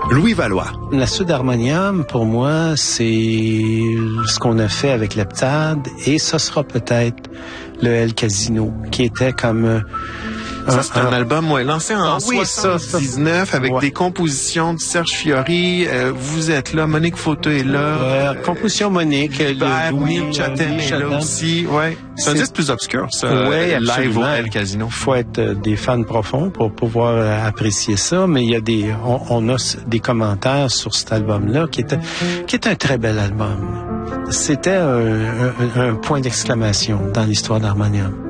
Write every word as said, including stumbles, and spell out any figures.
Louis Valois. La suite d'Harmonium, pour moi, c'est ce qu'on a fait avec l'Heptade et ce sera peut-être le El Casino, qui était comme... Euh, Ça, c'est un, un album ouais, lancé en ah, oui, soixante-dix-neuf avec ouais. des compositions de Serge Fiori. Euh, vous êtes là, Monique Foto est là. Ouais, composition Monique. Ben, Neil Chatham est là aussi. Ouais. C'est un disque plus obscur, ça. Ouais, live au El Casino. Il faut être euh, des fans profonds pour pouvoir euh, apprécier ça, mais il y a des, on, on a des commentaires sur cet album-là qui est, qui est un très bel album. C'était un, un, un point d'exclamation dans l'histoire d'Harmonium.